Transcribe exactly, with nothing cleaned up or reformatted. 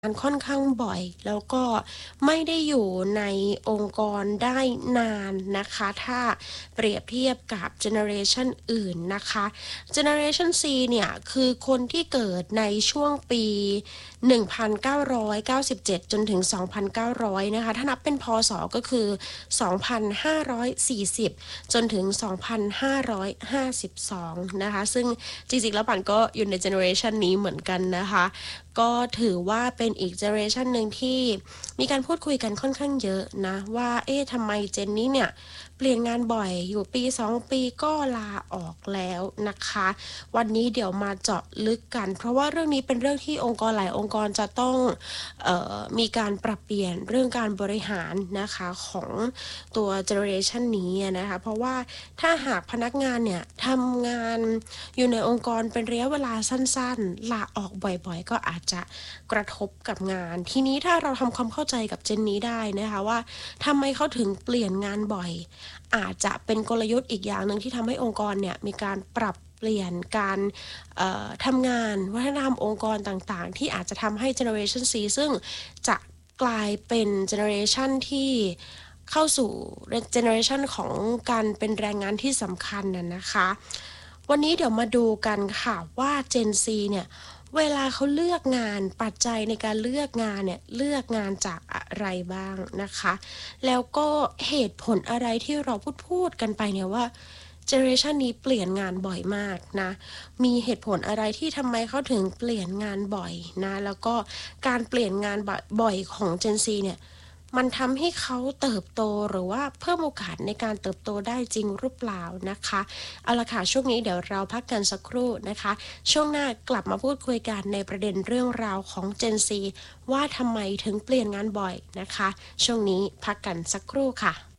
งานค่อนข้างบ่อยแล้วก็ไม่ได้อยู่ในองค์กรได้นานนะคะถ้าเปรียบเทียบกับเจเนอเรชันอื่นนะคะเจเนอเรชัน ซี เนี่ยคือคนที่เกิดในช่วงปีหนึ่งพันเก้าร้อยเก้าสิบเจ็ดจนถึงสองพันเก้าร้อยนะคะถ้านับเป็นพศก็คือสองพันห้าร้อยสี่สิบจนถึงสองพันห้าร้อยห้าสิบสองนะคะซึ่งจริงๆแล้วปั่นก็อยู่ในเจเนอเรชันนี้เหมือนกันนะคะก็ถือว่าเป็นอีกเจเนอเรชันหนึ่งที่มีการพูดคุยกันค่อนข้างเยอะนะว่าเอ๊ะทำไมเจนนี้เนี่ยเปลี่ยนงานบ่อยอยู่ปีสองปีก็ลาออกแล้วนะคะวันนี้เดี๋ยวมาเจาะลึกกันเพราะว่าเรื่องนี้เป็นเรื่องที่องค์กรหลายองค์กรจะต้องเอ่อมีการปรับเปลี่ยนเรื่องการบริหารนะคะของตัวเจเนอเรชันนี้นะคะเพราะว่าถ้าหากพนักงานเนี่ยทำงานอยู่ในองค์กรเป็นระยะเวลาสั้นๆลาออกบ่อยๆก็อาจจะกระทบกับงานทีนี้ถ้าเราทำความเข้าใจกับเจนนี้ได้นะคะว่าทำไมเขาถึงเปลี่ยนงานบ่อยอาจจะเป็นกลยุทธ์อีกอย่างหนึ่งที่ทำให้องค์กรเนี่ยมีการปรับเปลี่ยนการทำงานวัฒนธรรมองค์กรต่างๆที่อาจจะทำให้ Generation C ซึ่งจะกลายเป็น Generation ที่เข้าสู่ Generation ของการเป็นแรงงานที่สำคัญน่ะนะคะวันนี้เดี๋ยวมาดูกันค่ะว่า Gen Z เนี่ยเวลาเขาเลือกงานปัจจัยในการเลือกงานเนี่ยเลือกงานจากอะไรบ้างนะคะแล้วก็เหตุผลอะไรที่เราพูดพูดกันไปเนี่ยว่าเจเนอเรชันนี้เปลี่ยนงานบ่อยมากนะมีเหตุผลอะไรที่ทำไมเขาถึงเปลี่ยนงานบ่อยนะแล้วก็การเปลี่ยนงานบ่อยของ Gen Z เนี่ยมันทำให้เขาเติบโตหรือว่าเพิ่มโอกาสในการเติบโตได้จริงหรือเปล่านะคะเอาละค่ะช่วงนี้เดี๋ยวเราพักกันสักครู่นะคะช่วงหน้ากลับมาพูดคุยกันในประเด็นเรื่องราวของ Gen Z ว่าทำไมถึงเปลี่ยนงานบ่อยนะคะช่วงนี้พักกันสักครู่ค่ะ